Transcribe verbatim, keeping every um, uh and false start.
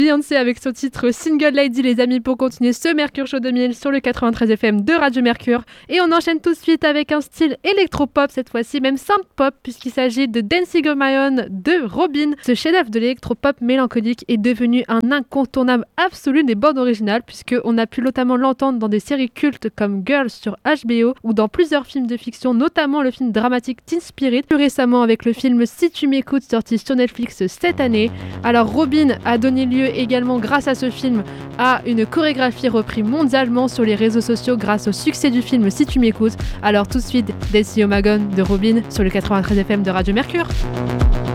Beyoncé avec son titre Single Lady, les amis, pour continuer ce Mercure Show deux mille sur le quatre-vingt-treize F M de Radio Mercure. Et on enchaîne tout de suite avec un style électropop, cette fois-ci même synth-pop, puisqu'il s'agit de Dancing on My Own de Robyn. Ce chef-d'œuvre de l'électropop mélancolique est devenu un incontournable absolu des bandes originales, puisqu'on a pu notamment l'entendre dans des séries cultes comme Girls sur H B O ou dans plusieurs films de fiction, notamment le film dramatique Teen Spirit, plus récemment avec le film Si tu m'écoutes, sorti sur Netflix cette année. Alors Robyn a donné lieu également, grâce à ce film, à une chorégraphie reprise mondialement sur les réseaux sociaux grâce au succès du film Si tu m'écoutes. Alors tout de suite, Dancing on My Own de Robyn sur le quatre-vingt-treize F M de Radio Mercure.